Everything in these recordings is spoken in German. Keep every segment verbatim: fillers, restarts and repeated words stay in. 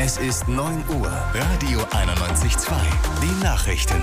Es ist neun Uhr. Radio einundneunzig Komma zwei. Die Nachrichten.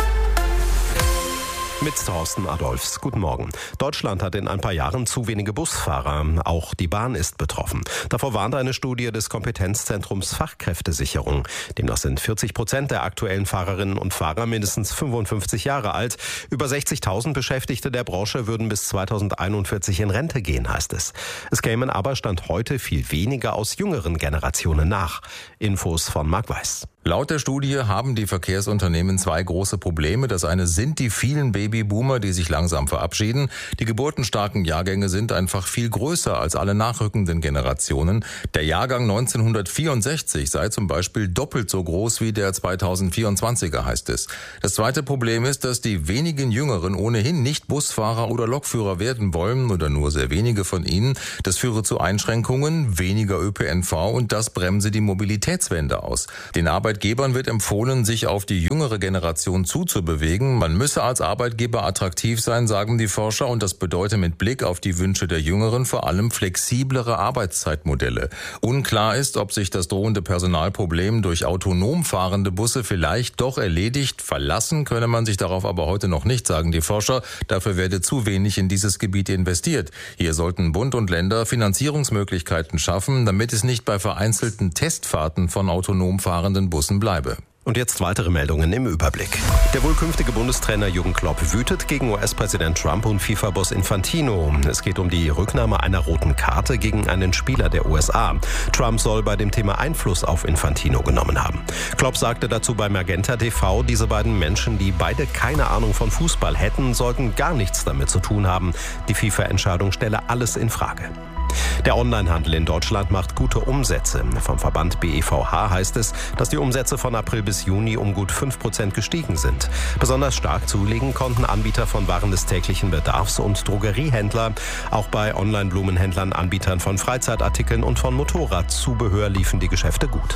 Mit Thorsten Adolfs. Guten Morgen. Deutschland hat in ein paar Jahren zu wenige Busfahrer. Auch die Bahn ist betroffen. Davor warnt eine Studie des Kompetenzzentrums Fachkräftesicherung. Demnach sind vierzig Prozent der aktuellen Fahrerinnen und Fahrer mindestens fünfundfünfzig Jahre alt. Über sechzigtausend Beschäftigte der Branche würden bis zweitausendeinundvierzig in Rente gehen, heißt es. Es kämen aber Stand heute viel weniger aus jüngeren Generationen nach. Infos von Marc Weiß. Laut der Studie haben die Verkehrsunternehmen zwei große Probleme. Das eine sind die vielen Babyboomer, die sich langsam verabschieden. Die geburtenstarken Jahrgänge sind einfach viel größer als alle nachrückenden Generationen. Der Jahrgang neunzehnhundertvierundsechzig sei zum Beispiel doppelt so groß wie der zweitausendvierundzwanziger, heißt es. Das zweite Problem ist, dass die wenigen Jüngeren ohnehin nicht Busfahrer oder Lokführer werden wollen oder nur sehr wenige von ihnen. Das führe zu Einschränkungen, weniger Ö P N V und das bremse die Mobilitätswende aus. Den Arbeit Arbeitgebern wird empfohlen, sich auf die jüngere Generation zuzubewegen. Man müsse als Arbeitgeber attraktiv sein, sagen die Forscher, und das bedeutet mit Blick auf die Wünsche der Jüngeren vor allem flexiblere Arbeitszeitmodelle. Unklar ist, ob sich das drohende Personalproblem durch autonom fahrende Busse vielleicht doch erledigt. Verlassen könne man sich darauf aber heute noch nicht, sagen die Forscher. Dafür werde zu wenig in dieses Gebiet investiert. Hier sollten Bund und Länder Finanzierungsmöglichkeiten schaffen, damit es nicht bei vereinzelten Testfahrten von autonom fahrenden Bussen bleibe. Und jetzt weitere Meldungen im Überblick. Der wohl künftige Bundestrainer Jürgen Klopp wütet gegen U S-Präsident Trump und FIFA-Boss Infantino. Es geht um die Rücknahme einer roten Karte gegen einen Spieler der U S A. Trump soll bei dem Thema Einfluss auf Infantino genommen haben. Klopp sagte dazu bei Magenta T V, diese beiden Menschen, die beide keine Ahnung von Fußball hätten, sollten gar nichts damit zu tun haben. Die FIFA-Entscheidung stelle alles in Frage. Der Onlinehandel in Deutschland macht gute Umsätze. Vom Verband B E V H heißt es, dass die Umsätze von April bis Juni um gut fünf Prozent gestiegen sind. Besonders stark zulegen konnten Anbieter von Waren des täglichen Bedarfs und Drogeriehändler. Auch bei Online-Blumenhändlern, Anbietern von Freizeitartikeln und von Motorradzubehör liefen die Geschäfte gut.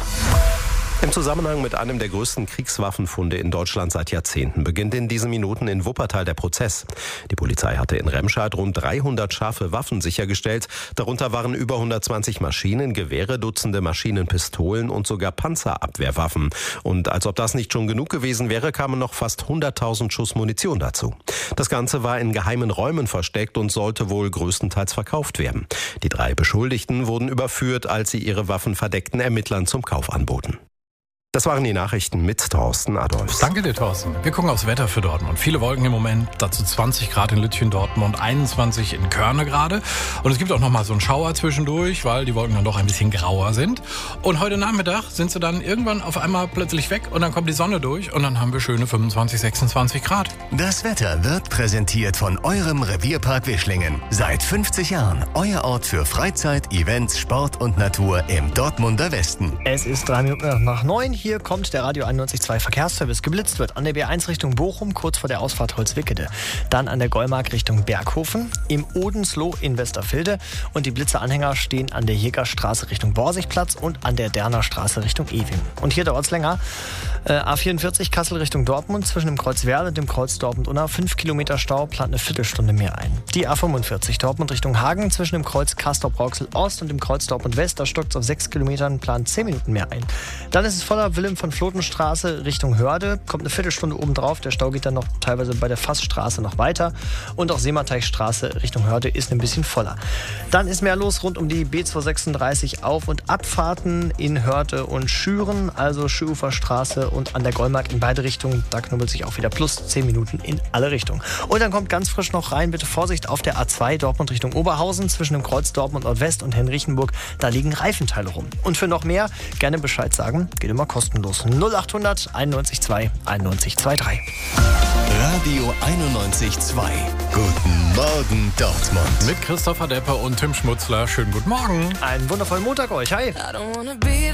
Im Zusammenhang mit einem der größten Kriegswaffenfunde in Deutschland seit Jahrzehnten beginnt in diesen Minuten in Wuppertal der Prozess. Die Polizei hatte in Remscheid rund dreihundert scharfe Waffen sichergestellt. Darunter waren über hundertzwanzig Maschinengewehre, Dutzende Maschinenpistolen und sogar Panzerabwehrwaffen. Und als ob das nicht schon genug gewesen wäre, kamen noch fast hunderttausend Schuss Munition dazu. Das Ganze war in geheimen Räumen versteckt und sollte wohl größtenteils verkauft werden. Die drei Beschuldigten wurden überführt, als sie ihre Waffen verdeckten Ermittlern zum Kauf anboten. Das waren die Nachrichten mit Thorsten Adolfs. Danke dir, Thorsten. Wir gucken aufs Wetter für Dortmund. Viele Wolken im Moment, dazu zwanzig Grad in Lütchen, Dortmund, einundzwanzig in Körne gerade. Und es gibt auch noch mal so einen Schauer zwischendurch, weil die Wolken dann doch ein bisschen grauer sind. Und heute Nachmittag sind sie dann irgendwann auf einmal plötzlich weg und dann kommt die Sonne durch und dann haben wir schöne fünfundzwanzig, sechsundzwanzig Grad. Das Wetter wird präsentiert von eurem Revierpark Wischlingen. Seit fünfzig Jahren euer Ort für Freizeit, Events, Sport und Natur im Dortmunder Westen. Es ist drei Minuten nach neun. Hier kommt der Radio einundneunzig Komma zwei Verkehrsservice. Geblitzt wird an der B eins Richtung Bochum, kurz vor der Ausfahrt Holzwickede. Dann an der Gollmark Richtung Berghofen, im Odensloh in Westerfilde. Und die Blitzeranhänger stehen an der Jägerstraße Richtung Borsigplatz und an der Derner Straße Richtung Ewing. Und hier der Ortslänger äh, A vierundvierzig Kassel Richtung Dortmund, zwischen dem Kreuz Werl und dem Kreuz Dortmund-Unna. fünf Kilometer Stau, plant eine Viertelstunde mehr ein. Die A fünfundvierzig Dortmund Richtung Hagen, zwischen dem Kreuz Castrop-Rauxel Ost und dem Kreuz Dortmund West. Da stockt es auf sechs Kilometern, plant zehn Minuten mehr ein. Dann ist es voller Wilhelm von Flotenstraße Richtung Hörde. Kommt eine Viertelstunde oben drauf. Der Stau geht dann noch teilweise bei der Fassstraße noch weiter. Und auch Seemateichstraße Richtung Hörde ist ein bisschen voller. Dann ist mehr los rund um die B zweihundertsechsunddreißig Auf- und Abfahrten in Hörde und Schüren. Also Schüruferstraße und an der Gollmark in beide Richtungen. Da knubbelt sich auch wieder plus zehn Minuten in alle Richtungen. Und dann kommt ganz frisch noch rein, bitte Vorsicht auf der A zwei Dortmund Richtung Oberhausen. Zwischen dem Kreuz Dortmund Nordwest und Henrichenburg. Da liegen Reifenteile rum. Und für noch mehr gerne Bescheid sagen. Geht immer kostenlos. null achthundert einundneunzig zwei einundneunzig drei. Radio einundneunzig Komma zwei. Guten Morgen, Dortmund. Mit Christopher Deppe und Tim Schmutzler. Schönen guten Morgen. Einen wundervollen Montag euch. Hi.